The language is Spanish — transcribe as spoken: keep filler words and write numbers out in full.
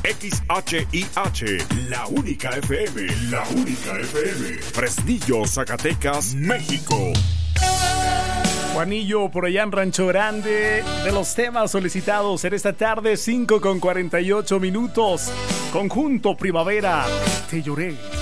X H I H, la única F M, la única F M. Fresnillo, Zacatecas, México. Juanillo, por allá en Rancho Grande, de los temas solicitados en esta tarde, cinco con cuarenta y ocho minutos. Conjunto Primavera, Te lloré.